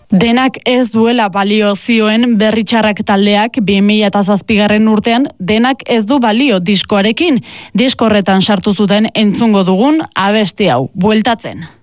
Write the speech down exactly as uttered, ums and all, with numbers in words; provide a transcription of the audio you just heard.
Denak ez duela balio zioen Berri Txarrak taldeak bi mila zazpigarren urtean denak ez du balio diskoarekin. Disko horretan sartu zuten entzungo dugun abesti hau, bueltatzen.